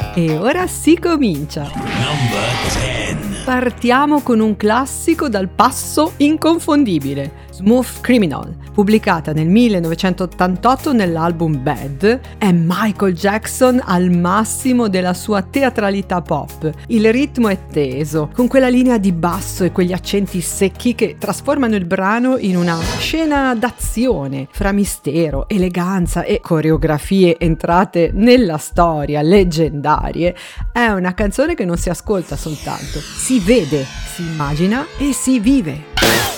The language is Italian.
E ora si comincia! Partiamo con un classico dal passo inconfondibile, Smooth Criminal, pubblicata nel 1988 nell'album Bad. È Michael Jackson al massimo della sua teatralità pop. Il ritmo è teso, con quella linea di basso e quegli accenti secchi che trasformano il brano in una scena d'azione fra mistero, eleganza e coreografie entrate nella storia, leggendarie. È una canzone che non si ascolta soltanto, si vede, si immagina e si vive.